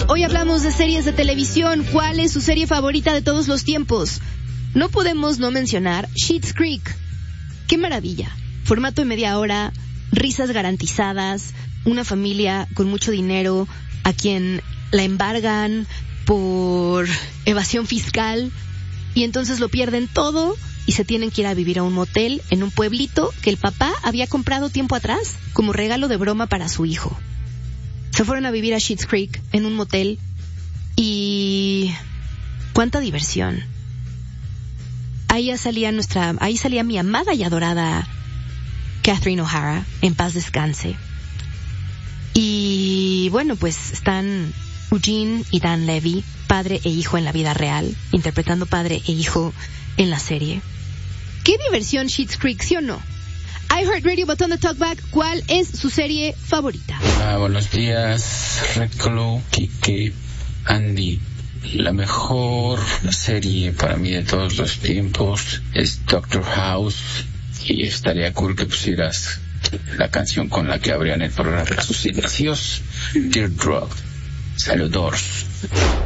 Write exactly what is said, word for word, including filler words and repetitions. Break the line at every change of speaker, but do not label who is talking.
amigos, hoy hablamos de series de televisión. ¿Cuál es su serie favorita de todos los tiempos? No podemos no mencionar Schitt's Creek. ¡Qué maravilla! Formato de media hora, risas garantizadas, una familia con mucho dinero a quien la embargan por evasión fiscal y entonces lo pierden todo y se tienen que ir a vivir a un motel en un pueblito que el papá había comprado tiempo atrás como regalo de broma para su hijo. Se fueron a vivir a Schitt's Creek en un motel y cuánta diversión. Ahí ya salía nuestra, ahí salía mi amada y adorada Catherine O'Hara, en paz descanse. Y bueno, pues están Eugene y Dan Levy, padre e hijo en la vida real, interpretando padre e hijo en la serie. ¡Qué diversión Schitt's Creek, sí o no! iHeartRadio, botón de Talkback, ¿cuál es su serie favorita?
Ah, buenos días, Reclo, Kike, Andy. La mejor serie para mí de todos los tiempos es Doctor House. Y estaría cool que pusieras la canción con la que abrían el programa. Sus inicios, Teardrop. Saludos.